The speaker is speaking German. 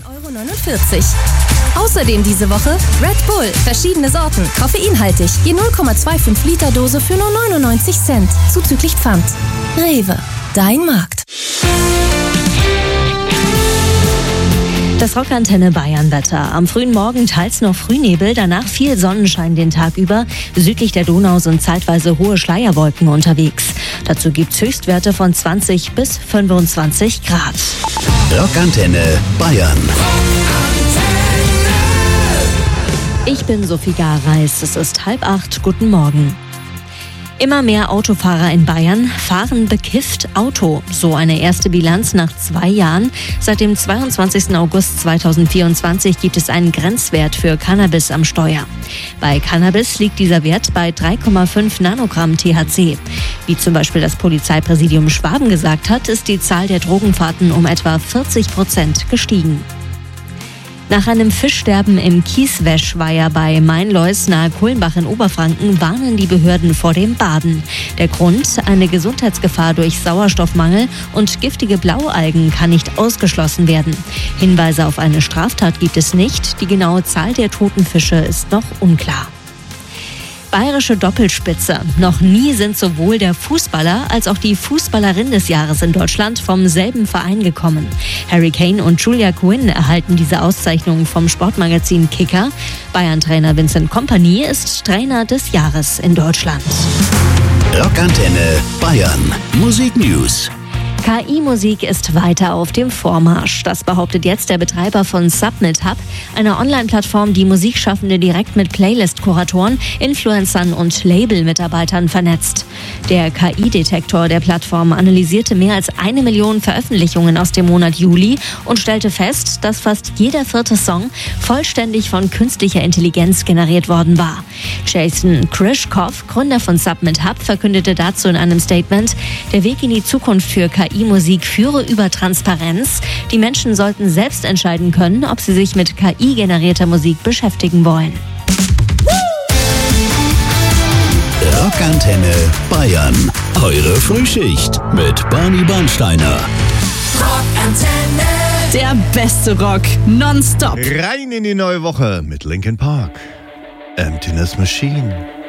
9,49 €. Außerdem diese Woche Red Bull, verschiedene Sorten, koffeinhaltig, je 0,25 Liter Dose für nur 99 Cent, zuzüglich Pfand. Rewe, dein Markt. Das Rockantenne Bayern-Wetter. Am frühen Morgen teils noch Frühnebel, danach viel Sonnenschein den Tag über. Südlich der Donau sind zeitweise hohe Schleierwolken unterwegs. Dazu gibt's Höchstwerte von 20 bis 25 Grad. Rockantenne Bayern. Ich bin Sophie Gareis. Es ist 7:30. Guten Morgen. Immer mehr Autofahrer in Bayern fahren bekifft Auto. So eine erste Bilanz nach 2 Jahren. Seit dem 22. August 2024 gibt es einen Grenzwert für Cannabis am Steuer. Bei Cannabis liegt dieser Wert bei 3,5 Nanogramm THC. Wie zum Beispiel das Polizeipräsidium Schwaben gesagt hat, ist die Zahl der Drogenfahrten um etwa 40% gestiegen. Nach einem Fischsterben im Kieswäschweiher bei Mainleus nahe Kulmbach in Oberfranken warnen die Behörden vor dem Baden. Der Grund? Eine Gesundheitsgefahr durch Sauerstoffmangel und giftige Blaualgen kann nicht ausgeschlossen werden. Hinweise auf eine Straftat gibt es nicht. Die genaue Zahl der toten Fische ist noch unklar. Bayerische Doppelspitze. Noch nie sind sowohl der Fußballer als auch die Fußballerin des Jahres in Deutschland vom selben Verein gekommen. Harry Kane und Julia Quinn erhalten diese Auszeichnung vom Sportmagazin Kicker. Bayern-Trainer Vincent Kompany ist Trainer des Jahres in Deutschland. Rockantenne Bayern. Musik News. KI-Musik ist weiter auf dem Vormarsch. Das behauptet jetzt der Betreiber von Submit Hub, einer Online-Plattform, die Musikschaffende direkt mit Playlist-Kuratoren, Influencern und Label-Mitarbeitern vernetzt. Der KI-Detektor der Plattform analysierte mehr als 1 Million Veröffentlichungen aus dem Monat Juli und stellte fest, dass fast jeder 4. Song vollständig von künstlicher Intelligenz generiert worden war. Jason Krishkov, Gründer von Submit Hub, verkündete dazu in einem Statement, der Weg in die Zukunft für KI-Musik führe über Transparenz. Die Menschen sollten selbst entscheiden können, ob sie sich mit KI-generierter Musik beschäftigen wollen. Rockantenne Bayern. Eure Frühschicht mit Barney Bernsteiner. Rockantenne. Der beste Rock, nonstop. Rein in die neue Woche mit Linkin Park. Emptiness Machine.